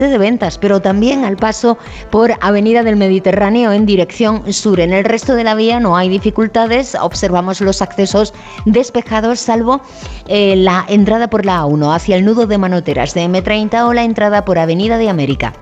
de ventas, pero también al paso por Avenida del Mediterráneo en dirección sur. En el resto de la vía no hay dificultades, observamos los accesos despejados, salvo la entrada por la A1 hacia el nudo de manoteras de M30 o la entrada por Avenida de América.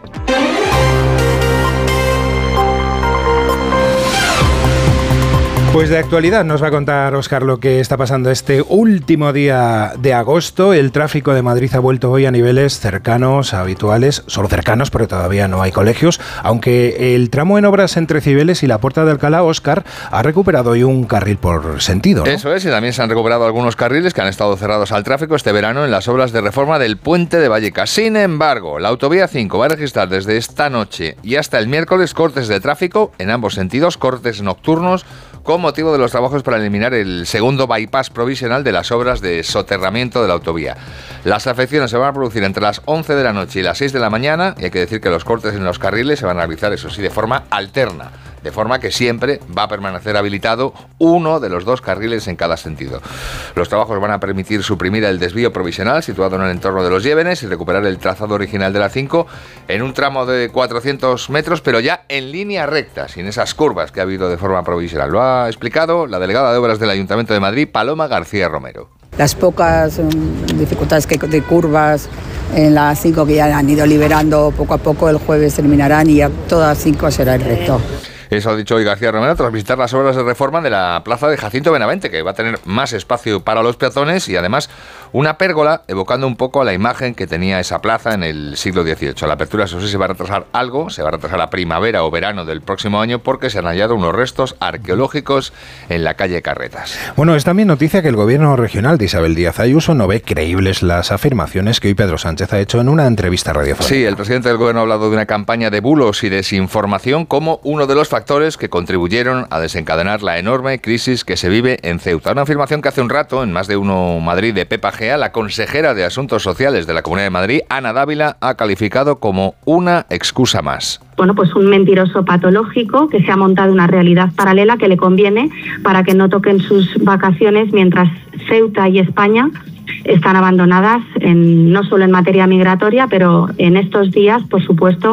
Pues de actualidad nos va a contar Óscar lo que está pasando este último día de agosto. El tráfico de Madrid ha vuelto hoy a niveles cercanos, habituales, solo cercanos porque todavía no hay colegios, aunque el tramo en obras entre Cibeles y la Puerta de Alcalá, Óscar, ha recuperado hoy un carril por sentido, ¿no? Eso es, y también se han recuperado algunos carriles que han estado cerrados al tráfico este verano en las obras de reforma del puente de Vallecas. Sin embargo, la autovía 5 va a registrar desde esta noche y hasta el miércoles cortes de tráfico en ambos sentidos, cortes nocturnos, con motivo de los trabajos para eliminar el segundo bypass provisional de las obras de soterramiento de la autovía. Las afecciones se van a producir entre las 11 de la noche y las 6 de la mañana, y hay que decir que los cortes en los carriles se van a realizar, eso sí, de forma alterna, de forma que siempre va a permanecer habilitado uno de los dos carriles en cada sentido. Los trabajos van a permitir suprimir el desvío provisional situado en el entorno de los Llévenes y recuperar el trazado original de la 5 en un tramo de 400 metros, pero ya en línea recta, sin esas curvas que ha habido de forma provisional. Lo ha explicado la delegada de Obras del Ayuntamiento de Madrid, Paloma García Romero. Las pocas dificultades de curvas en la 5 que ya han ido liberando poco a poco, el jueves terminarán y ya todas 5 será el recto. Eso ha dicho hoy García Romero tras visitar las obras de reforma de la plaza de Jacinto Benavente, que va a tener más espacio para los peatones y además una pérgola evocando un poco a la imagen que tenía esa plaza en el siglo XVIII. La apertura, eso sí, se va a retrasar algo, se va a retrasar a primavera o verano del próximo año porque se han hallado unos restos arqueológicos en la calle Carretas. Bueno, es también noticia que el gobierno regional de Isabel Díaz Ayuso no ve creíbles las afirmaciones que hoy Pedro Sánchez ha hecho en una entrevista radiofónica. Sí, el presidente del gobierno ha hablado de una campaña de bulos y desinformación como uno de los factores que contribuyeron a desencadenar la enorme crisis que se vive en Ceuta. Una afirmación que hace un rato, en Más de Uno Madrid de Pepa Gea, la consejera de Asuntos Sociales de la Comunidad de Madrid, Ana Dávila, ha calificado como una excusa más. Bueno, pues un mentiroso patológico que se ha montado una realidad paralela que le conviene para que no toquen sus vacaciones mientras Ceuta y España están abandonadas no solo en materia migratoria, pero en estos días, por supuesto,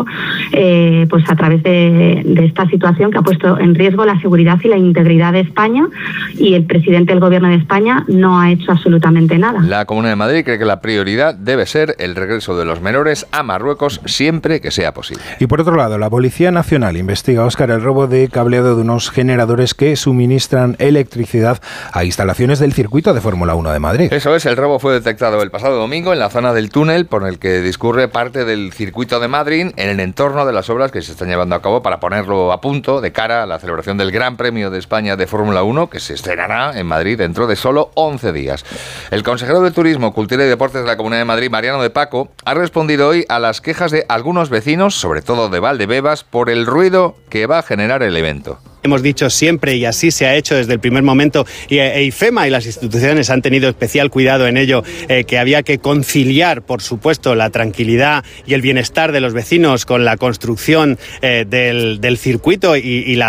pues a través de esta situación que ha puesto en riesgo la seguridad y la integridad de España, y el presidente del Gobierno de España no ha hecho absolutamente nada. La Comunidad de Madrid cree que la prioridad debe ser el regreso de los menores a Marruecos siempre que sea posible. Y por otro lado, la Policía Nacional investiga, Óscar, el robo de cableado de unos generadores que suministran electricidad a instalaciones del circuito de Fórmula 1 de Madrid. Eso es, el robo fue detectado el pasado domingo en la zona del túnel por el que discurre parte del circuito de Madrid en el entorno de las obras que se están llevando a cabo para ponerlo a punto de cara a la celebración del Gran Premio de España de Fórmula 1 que se estrenará en Madrid dentro de solo 11 días. El consejero de Turismo, Cultura y Deportes de la Comunidad de Madrid, Mariano de Paco, ha respondido hoy a las quejas de algunos vecinos, sobre todo de Valdebebas, por el ruido que va a generar el evento. Hemos dicho siempre, y así se ha hecho desde el primer momento, y IFEMA y las instituciones han tenido especial cuidado en ello, que había que conciliar, por supuesto, la tranquilidad y el bienestar de los vecinos con la construcción del circuito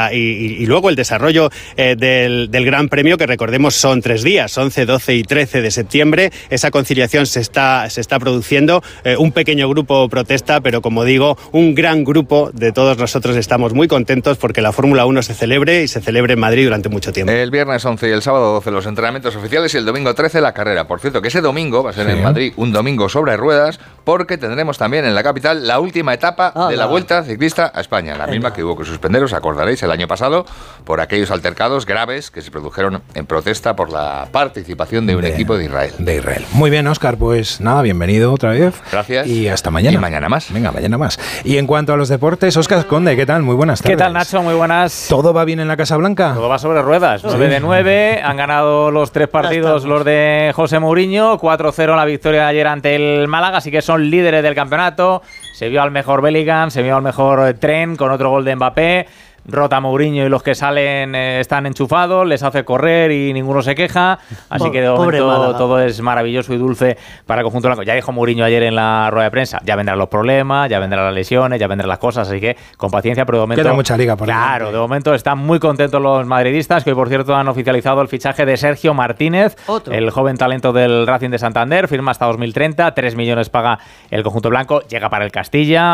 y luego el desarrollo del Gran Premio, que recordemos son 3 días, 11, 12 y 13 de septiembre. Esa conciliación se está produciendo. Un pequeño grupo protesta, pero como digo, un gran grupo de todos nosotros estamos muy contentos porque la Fórmula 1 se celebre en Madrid durante mucho tiempo. El viernes 11 y el sábado 12 los entrenamientos oficiales y el domingo 13 la carrera. Por cierto, que ese domingo va a ser en Madrid un domingo sobre ruedas porque tendremos también en la capital la última etapa de la Vuelta Ciclista a España, la misma que hubo que suspender, os acordaréis, el año pasado por aquellos altercados graves que se produjeron en protesta por la participación de un equipo de Israel. Muy bien, Óscar, pues nada, bienvenido otra vez. Gracias. Y hasta mañana. Y mañana más. Venga, mañana más. Y en cuanto a los deportes, Óscar Conde, ¿qué tal? Muy buenas tardes. ¿Qué tal, Nacho? Muy buenas. ¿Todo va bien en la Casa Blanca? Todo va sobre ruedas. 9 de 9. Han ganado los 3 partidos los de José Mourinho. 4-0 la victoria de ayer ante el Málaga. Así que son líderes del campeonato. Se vio al mejor Bellingham, se vio al mejor Trent con otro gol de Mbappé. Rota Mourinho y los que salen están enchufados, les hace correr y ninguno se queja, así que de momento todo es maravilloso y dulce para el conjunto blanco. Ya dijo Mourinho ayer en la rueda de prensa, ya vendrán los problemas, ya vendrán las lesiones, ya vendrán las cosas, así que con paciencia, pero de momento queda mucha liga por claro, delante. De momento están muy contentos los madridistas, que hoy por cierto han oficializado el fichaje de Sergio Martínez, el joven talento del Racing de Santander, firma hasta 2030, 3 millones paga el conjunto blanco, llega para el Castilla.